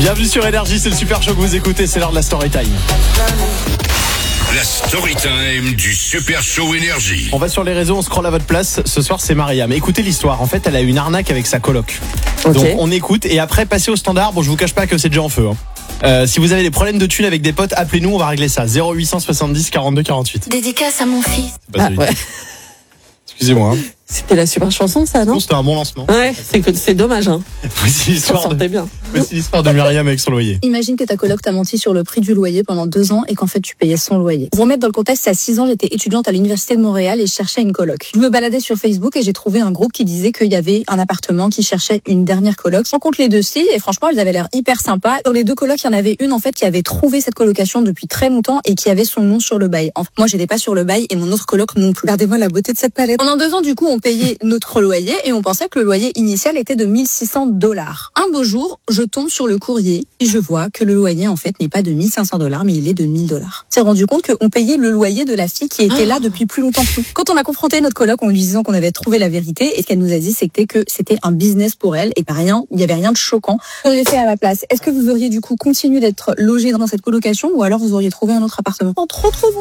Bienvenue sur Énergie, c'est le Super Show que vous écoutez, c'est l'heure de la Story Time. La Story Time du Super Show Énergie. On va sur les réseaux, on scrolle à votre place. Ce soir, c'est Maria. Mais écoutez l'histoire. En fait, elle a eu une arnaque avec sa coloc. Ok. Donc, on écoute et après, passez au standard. Bon, je vous cache pas que c'est déjà en feu. Si vous avez des problèmes de thunes avec des potes, appelez-nous, on va régler ça. 0870 42 48. Dédicace à mon fils. C'est pas celui. Ouais. Excusez-moi. C'était la super chanson, ça, non? Non, c'était un bon lancement. Ouais, c'est dommage, hein. Voici Ça l'histoire sortait bien. voici l'histoire de Myriam avec son loyer. Imagine que ta coloc t'a menti sur le prix du loyer pendant 2 ans et qu'en fait tu payais son loyer. Pour remettre dans le contexte, à 6 ans, j'étais étudiante à l'université de Montréal et je cherchais une coloc. Je me baladais sur Facebook et j'ai trouvé un groupe qui disait qu'il y avait un appartement qui cherchait une dernière coloc. Je rencontre les deux filles et franchement, elles avaient l'air hyper sympas. Dans les deux colocs, il y en avait une en fait qui avait trouvé cette colocation depuis très longtemps et qui avait son nom sur le bail. Enfin, moi, j'étais pas sur le bail et mon autre coloc non plus. Regardez-moi la beauté de cette palette. Pendant 2 ans, du coup, on payait notre loyer et on pensait que le loyer initial était de $1 600. Un beau jour, je tombe sur le courrier et je vois que le loyer en fait n'est pas de $1 500 mais il est de $1 000. On s'est rendu compte qu'on payait le loyer de la fille qui était là depuis plus longtemps que nous. Quand on a confronté notre coloc en lui disant qu'on avait trouvé la vérité, et ce qu'elle nous a dit c'était que c'était un business pour elle et pas rien, il y avait rien de choquant. Ce que j'ai fait à ma place, est-ce que vous auriez du coup continué d'être logé dans cette colocation ou alors vous auriez trouvé un autre appartement? Oh, trop bon.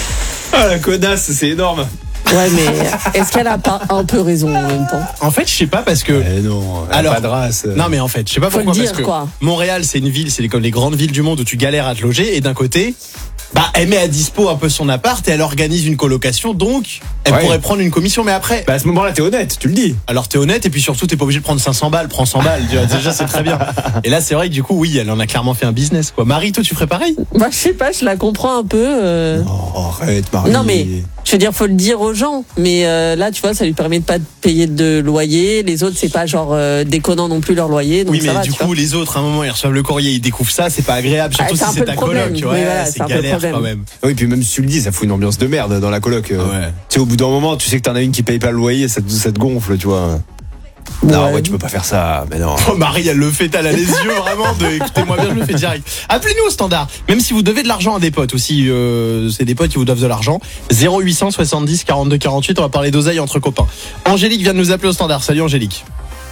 Ah, la connasse, c'est énorme. Ouais, mais est-ce qu'elle a pas un peu raison en même temps? En fait, je sais pas parce que. Non, Alors, pas de race. Non, mais en fait, je sais pas Faut le pourquoi. dire, parce que quoi. Montréal, c'est une ville, c'est comme les grandes villes du monde où tu galères à te loger. Et d'un côté, elle met à dispo un peu son appart et elle organise une colocation. Donc, elle Ouais. pourrait prendre une commission. Mais après, Bah, à ce moment-là, t'es honnête, tu le dis. alors t'es honnête et puis surtout, t'es pas obligé de prendre 500 balles. Prends 100 balles. Tu vois, déjà, c'est très bien. Et là, c'est vrai que du coup, oui, elle en a clairement fait un business, quoi. Marie, toi, tu ferais pareil? Moi, je sais pas, je la comprends un peu. Oh, arrête, Marie. Non, mais je veux dire, faut le dire aux gens. Mais là, tu vois, ça lui permet de pas payer de loyer. Les autres, c'est pas genre déconnant non plus leur loyer. Donc Oui, ça mais va, du tu coup, vois. les autres, à un moment, ils reçoivent le courrier, ils découvrent ça, c'est pas agréable. Surtout c'est si un c'est peu ta le problème. coloc, Oui, ouais, voilà, c'est c'est un peu le galère problème. quand même. Oui, puis même si tu le dis, ça fout une ambiance de merde dans la coloc. Ouais. Tu sais, au bout d'un moment, tu sais que t'en as une qui paye pas le loyer, ça te gonfle, tu vois. Non, ouais, tu peux pas faire ça, mais non. Oh, Marie, elle le fait, elle a les yeux vraiment de écoutez-moi bien, je le fais direct. Appelez-nous au standard, même si vous devez de l'argent à des potes aussi, c'est des potes qui vous doivent de l'argent. 0870 42 48, on va parler d'oseille entre copains. Angélique vient de nous appeler au standard. Salut Angélique.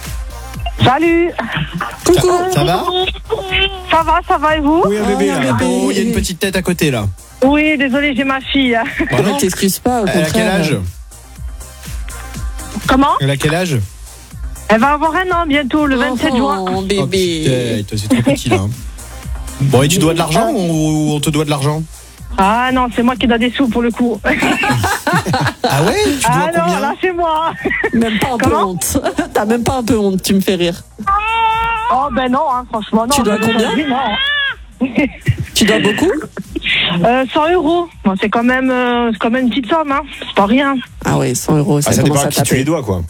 Salut, Coucou. Ça va? ça va et vous? Oui, un bébé, là. Oh, il y a une petite tête à côté là. Oui, désolé, j'ai ma fille. Bah non. Ne t'excuse pas, au Elle a contraire. quel âge? Comment? Elle a quel âge? Elle va avoir 1 an bientôt, le 27 juin. Oh, Oh, bébé. putain, toi, c'est trop petit là. Hein. Bon, et tu dois de l'argent ou on te doit de l'argent? Ah non, c'est moi qui donne des sous pour le coup. Ah ouais? Tu dois Ah non, combien? là c'est moi. Même pas un peu Comment honte. T'as même pas un peu honte, tu me fais rire. Oh ben non, hein, franchement non. Tu dois combien? Non. Tu dois beaucoup? 100 euros. Bon, c'est quand même une petite somme, hein. C'est pas rien. Ah ouais, 100 euros, ça Ah, ça dépend commence à à qui tu les taper. dois, quoi.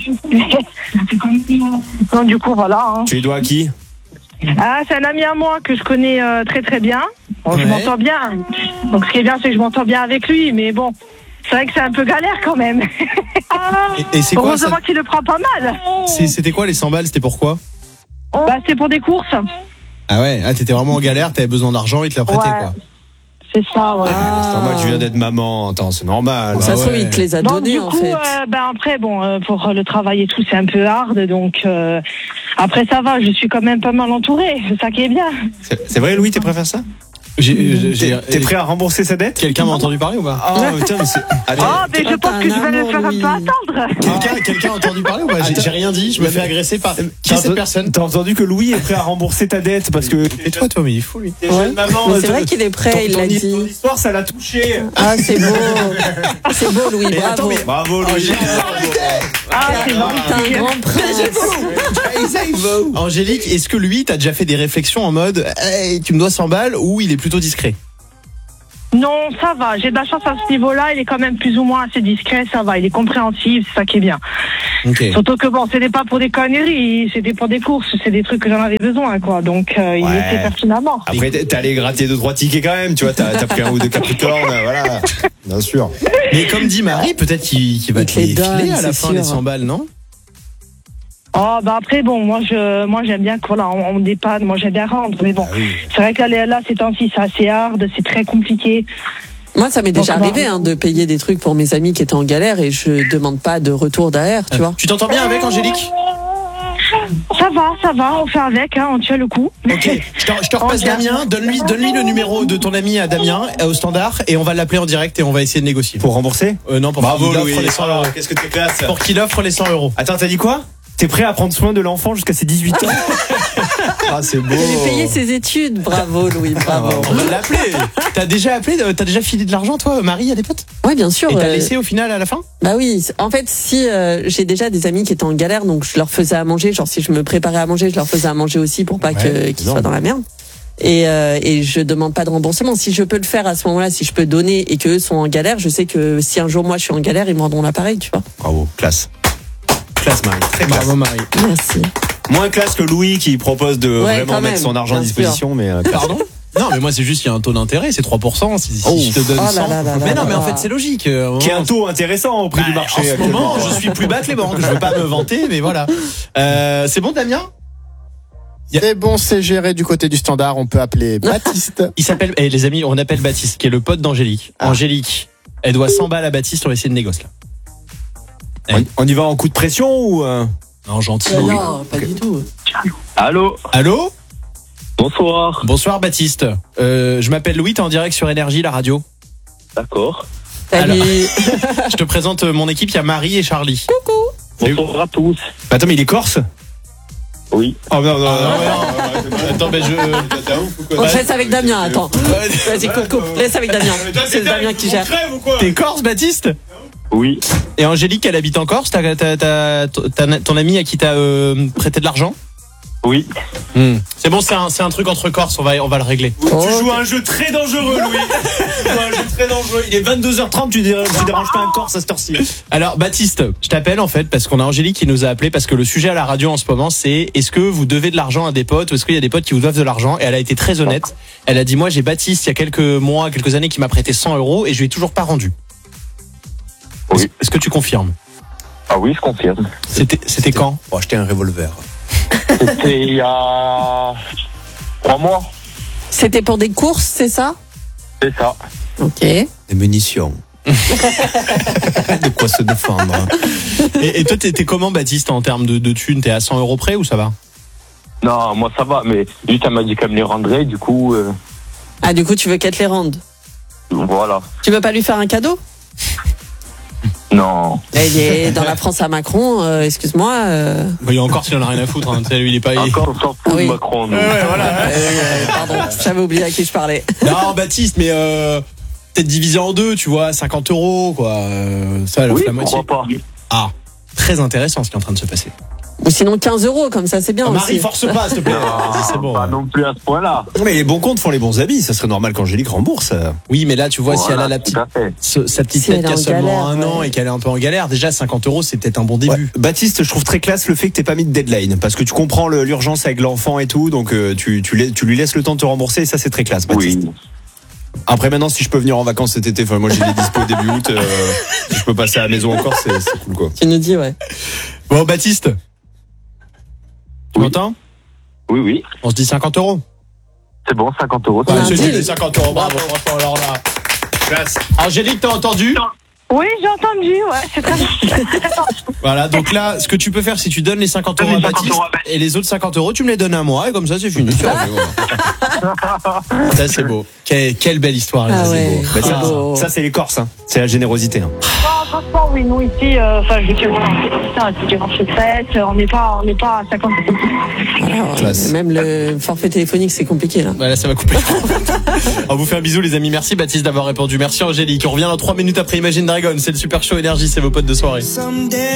Non, du coup voilà. Hein. Tu les dois à qui? Ah, c'est un ami à moi que je connais très très bien. Bon, je Ouais. m'entends bien. Donc ce qui est bien, c'est que je m'entends bien avec lui, mais bon. C'est vrai que c'est un peu galère quand même. Et c'est quoi ça? Heureusement qu'il le prend pas mal. C'était quoi les 100 balles? C'était pourquoi? Bah, c'est pour des courses. Ah ouais, t'étais vraiment en galère, t'avais besoin d'argent, il te l'a prêté Ouais. quoi. C'est ça, ouais. C'est normal, tu viens d'être maman. Attends, c'est normal. Ça se trouve, ouais. il te les a Donc, donnés, du en coup, fait. après, pour le travail et tout, c'est un peu hard. Donc, après, ça va, je suis quand même pas mal entourée. C'est ça qui est bien. C'est vrai, Louis, t'es prêt à faire ça? T'es prêt à rembourser sa dette? Quelqu'un m'a entendu parler ou pas? Oh putain, mais c'est. Attends, Oh, mais je t'as pense que un je vais le amour, faire un Louis. peu attendre. Quelqu'un a entendu parler ou pas? J'ai rien dit, je me fais agresser par. Qui est cette personne? T'as entendu que Louis est prêt à rembourser ta dette parce que. Et toi, mais il est fou lui. T'es jeune maman. Mais c'est vrai qu'il est prêt, il l'a Ton dit. histoire, ça l'a touché. Ah, c'est beau. C'est beau, Louis, Et attends, bravo. mais- Bravo, Louis. Ah, c'est bon. T'es un grand prince. Angélique, est-ce que lui, t'as déjà fait des réflexions en mode, hey, tu me dois 100 balles ou il est plutôt discret? Non, ça va. J'ai de la chance à ce niveau-là. Il est quand même plus ou moins assez discret. Ça va. Il est compréhensif. C'est ça qui est bien. Ok. Surtout que bon, c'était pas pour des conneries. C'était pour des courses. C'est des trucs que j'en avais besoin, quoi. Donc, il Ouais. le sait pertinemment. Après, t'es allé gratter 2-3 tickets quand même, tu vois, t'as pris un ou deux Capricorne, voilà. Bien sûr. Mais comme dit Marie, peut-être qu'il va Il te te les les donne, filer à la c'est fin les sûr. 100 balles, non? Oh, bah après, bon, moi j'aime bien qu'on on me dépanne. Moi, j'aime bien rendre. Mais bon, c'est vrai que là, ces temps-ci, c'est assez hard. C'est très compliqué. Moi, ça m'est déjà Donc, arrivé de payer des trucs pour mes amis qui étaient en galère et je demande pas de retour derrière, tu vois. Tu t'entends bien avec Angélique? Ça Ça va, on fait avec, hein, on tient le coup. Ok, je te repasse Damien. Donne-lui le numéro de ton ami à Damien au standard et on va l'appeler en direct et on va essayer de négocier. Pour rembourser? Non, pour Bravo qu'il Louis. offre les 100 euros. Qu'est-ce que t'es classe. Pour qu'il offre les 100 euros. Attends, t'as dit quoi? T'es prêt à prendre soin de l'enfant jusqu'à ses 18 ans? Ah, c'est beau. Il a payé ses études. Bravo, Louis, bravo. On va l'appeler. T'as déjà filé de l'argent, toi, Marie, à des potes? Ouais, bien sûr. Et t'as laissé au final à la fin? Bah oui, en fait, si j'ai déjà des amis qui étaient en galère, donc je leur faisais à manger. Genre, si je me préparais à manger, je leur faisais à manger aussi pour pas qu'ils soient dans la merde. Et je demande pas de remboursement. Si je peux le faire à ce moment-là, si je peux donner et qu'eux sont en galère, je sais que si un jour moi je suis en galère, ils me rendront l'appareil, tu vois. Bravo, classe. Classe Marie, très classe. Bravo Marie. Merci. Moins classe que Louis qui propose de vraiment mettre son argent à disposition, mais Pardon? Non, mais moi, c'est juste qu'il y a un taux d'intérêt, c'est 3%. Si je te donne 100. Mais non, mais en fait, c'est logique. qui est un taux intéressant au prix du marché. En ce moment, je suis plus bas que les banques. Je veux pas me vanter, mais voilà. C'est bon, Damien? C'est bon, c'est géré du côté du standard. On peut appeler Baptiste. Il s'appelle, les amis, on appelle Baptiste, qui est le pote d'Angélique. Angélique, elle doit 100 balles à Baptiste, on va essayer de négocier là. On y va en coup de pression ou Non, gentil. Non, pas du tout. Allô? Allô? Bonsoir. Bonsoir, Baptiste. Je m'appelle Louis, t'es en direct sur Énergie, la radio. D'accord. Salut. Je te présente mon équipe, il y a Marie et Charlie. Coucou. Bonsoir à tous. Attends, mais il est corse? Oui. Oh non, Attends, mais On laisse avec Damien, attends. Vas-y, coupe. Laisse avec Damien. C'est Damien qui gère. T'es corse, Baptiste? Oui. Et Angélique, elle habite en Corse. T'as ton ami à qui t'as prêté de l'argent? Oui. C'est bon, c'est un truc entre Corse, on va le régler. Tu joues à un jeu très dangereux, Louis. Tu joues à un jeu très dangereux. Il est 22h30, tu déranges pas un Corse à cette heure-ci. Alors, Baptiste, je t'appelle en fait parce qu'on a Angélique qui nous a appelé parce que le sujet à la radio en ce moment, c'est est-ce que vous devez de l'argent à des potes ou est-ce qu'il y a des potes qui vous doivent de l'argent? Et elle a été très honnête. Elle a dit, moi, j'ai Baptiste il y a quelques années qui m'a prêté 100 euros et je lui ai toujours pas rendu. Oui. Est-ce que tu confirmes? Ah oui, je confirme. C'était quand? Pour acheter un revolver. C'était il y a 3 mois. C'était pour des courses, c'est ça? C'est ça. Ok. Des munitions. De quoi se défendre. Et toi, t'es comment, Baptiste, en termes de thunes? T'es à 100 euros près ou ça va? Non, moi ça va, mais juste elle m'a dit qu'elle me les rendrait, du coup. Ah, du coup, tu veux qu'elle te les rende? Voilà. Tu veux pas lui faire un cadeau? Non. Il est dans la France à Macron, excuse-moi. Il y a encore s'il en a rien à foutre. Hein. Lui, il est pas. Encore on s'en fout de Macron. nous. Voilà. Pardon, j'avais oublié à qui je parlais. Non, Baptiste, mais peut-être divisé en deux, tu vois, 50 euros, quoi. Ça, elle offre Oui, la moitié. pourquoi pas. Ah, très intéressant ce qui est en train de se passer. Ou sinon 15 euros, comme ça, c'est bien Marie, aussi. force pas, s'il te plaît. C'est bon. Pas non plus à ce point-là. Mais les bons comptes font les bons habits. Ça serait normal qu'Angélique rembourse. Oui, mais là, tu vois, si elle a la petite, tout à fait. sa petite Si tête elle est qui a en seulement galère, un an ouais. et qu'elle est un peu en galère, déjà 50 euros, c'est peut-être un bon Ouais. début. Baptiste, je trouve très classe le fait que t'aies pas mis de deadline. Parce que tu comprends l'urgence avec l'enfant et tout. Donc tu lui laisses le temps de te rembourser. Et ça, c'est très classe, Baptiste. Oui. Après, maintenant, si je peux venir en vacances cet été, enfin, moi j'ai des dispo début août. Si je peux passer à la maison encore, c'est cool, quoi. Tu nous dis, ouais. Bon, Baptiste. Tu Oui. m'entends? Oui, oui. On se dit 50 euros. C'est bon, 50 euros. On a un c'est deal. 50 euros, bravo, franchement, alors là. Classe. Angélique, t'as entendu? Oui, j'ai entendu, ouais, c'est très bien. Voilà, donc là, ce que tu peux faire, c'est que tu donnes les 50 euros à Baptiste et les autres 50 euros, tu me les donnes à moi et comme ça, c'est fini. Ça, c'est beau. Quelle belle histoire. Ah c'est ouais. beau. Bah, Ah. beau. ça c'est les Corses, hein. C'est la générosité. Hein. Franchement, oui, nous ici, je veux dire, c'est en secrète, on n'est pas à 50 euros. Alors, Classe. même le forfait téléphonique, c'est compliqué, là. Voilà, ça va couper. On vous fait un bisou, les amis. Merci, Baptiste, d'avoir répondu. Merci, Angélique. On revient dans 3 minutes après Imagine Dragon. C'est le Super Show Énergie, c'est vos potes de soirée.